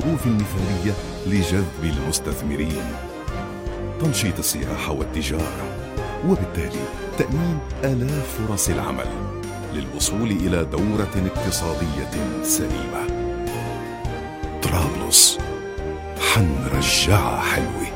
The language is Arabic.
الظروف المثالية لجذب المستثمرين، تنشيط السياحة والتجارة، وبالتالي تأمين آلاف فرص العمل للوصول إلى دورة اقتصادية سليمة. طرابلس حنرجعها حلوة.